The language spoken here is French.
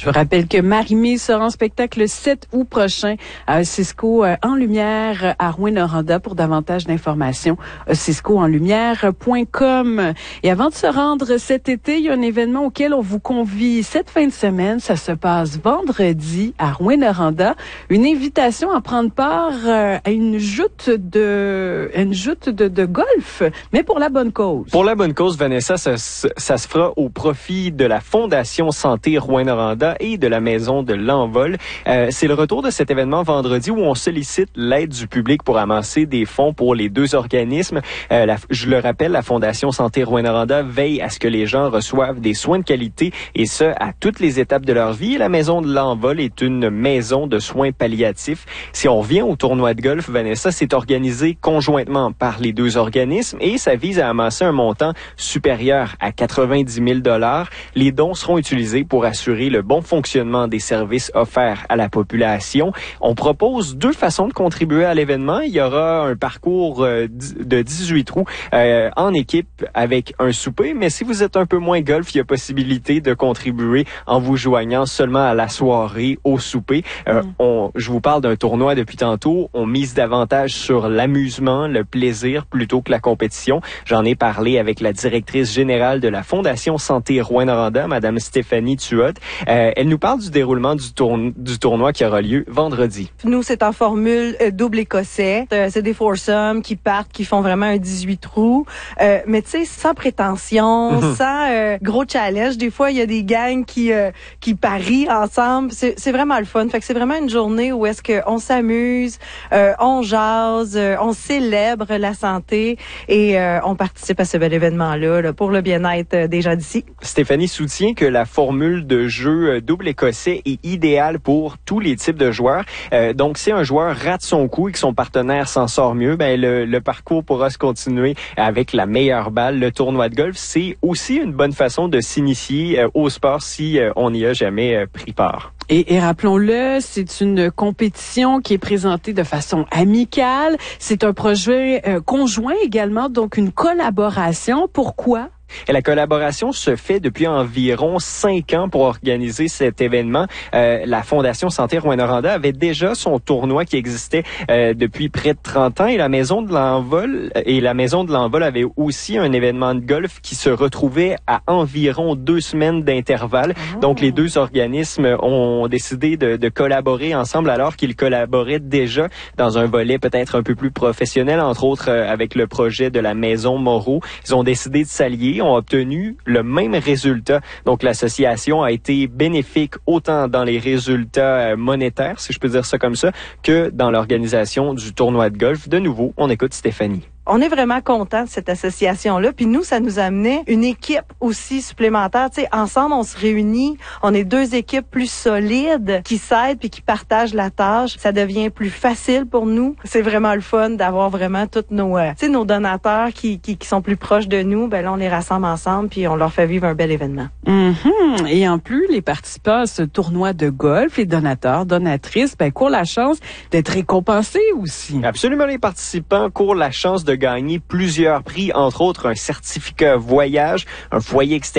Je vous rappelle que Marie-Mé sera en spectacle le 7 août prochain à Cisco en Lumière à Rouyn-Noranda. Pour davantage d'informations, ciscoenlumière.com. Et avant de se rendre cet été, il y a un événement auquel on vous convie cette fin de semaine. Ça se passe vendredi à Rouyn-Noranda. Une invitation à prendre part à une joute de golf, mais pour la bonne cause. Pour la bonne cause, Vanessa, ça se fera au profit de la Fondation Santé Rouyn-Noranda et de la Maison de l'Envol. C'est le retour de cet événement vendredi où on sollicite l'aide du public pour amasser des fonds pour les deux organismes. Je le rappelle, la Fondation Santé Rouyn-Noranda veille à ce que les gens reçoivent des soins de qualité et ce, à toutes les étapes de leur vie. La Maison de l'Envol est une maison de soins palliatifs. Si on revient au tournoi de golf, Vanessa, c'est organisé conjointement par les deux organismes et ça vise à amasser un montant supérieur à 90 000 $. Les dons seront utilisés pour assurer le bon fonctionnement des services offerts à la population. On propose deux façons de contribuer à l'événement. Il y aura un parcours de 18 trous en équipe avec un souper, mais si vous êtes un peu moins golf, il y a possibilité de contribuer en vous joignant seulement à la soirée au souper. Je vous parle d'un tournoi depuis tantôt. On mise davantage sur l'amusement, le plaisir plutôt que la compétition. J'en ai parlé avec la directrice générale de la Fondation Santé Rouyn-Noranda, Madame Stéphanie Tuot. Elle nous parle du déroulement du tournoi qui aura lieu vendredi. Nous, c'est en formule double écossais. C'est des foursomes qui partent, qui font vraiment un 18 trous. Mais tu sais, sans prétention, sans gros challenge. Des fois, il y a des gangs qui parient ensemble. C'est vraiment le fun. Fait que c'est vraiment une journée où est-ce qu'on s'amuse, on jase, on célèbre la santé et on participe à ce bel événement-là pour le bien-être des gens d'ici. Stéphanie soutient que la formule de jeu double écossais est idéale pour tous les types de joueurs. Donc, si un joueur rate son coup et que son partenaire s'en sort mieux, ben le parcours pourra se continuer avec la meilleure balle. Le tournoi de golf, c'est aussi une bonne façon de s'initier au sport si on n'y a jamais pris part. Et rappelons-le, c'est une compétition qui est présentée de façon amicale. C'est un projet conjoint également, donc une collaboration. Pourquoi? Et la collaboration se fait depuis environ 5 ans pour organiser cet événement. La Fondation Santé Rouyn-Noranda avait déjà son tournoi qui existait depuis près de 30 ans et la Maison de l'Envol avait aussi un événement de golf qui se retrouvait à environ 2 semaines d'intervalle. Donc les deux organismes ont décidé de collaborer ensemble alors qu'ils collaboraient déjà dans un volet peut-être un peu plus professionnel, entre autres avec le projet de la Maison Moreau. Ils ont décidé de s'allier, ont obtenu le même résultat. Donc, l'association a été bénéfique autant dans les résultats monétaires, si je peux dire ça comme ça, que dans l'organisation du tournoi de golf. De nouveau, on écoute Stéphanie. On est vraiment content de cette association-là. Puis nous, ça nous a amené une équipe aussi supplémentaire. Tu sais, ensemble, on se réunit. On est deux équipes plus solides qui s'aident puis qui partagent la tâche. Ça devient plus facile pour nous. C'est vraiment le fun d'avoir vraiment tous nos donateurs qui sont plus proches de nous. Ben là, on les rassemble ensemble puis on leur fait vivre un bel événement. Et en plus, les participants à ce tournoi de golf, les donateurs, donatrices, courent la chance d'être récompensés aussi. Absolument, les participants courent la chance de gagner plusieurs prix, entre autres un certificat voyage, un foyer extérieur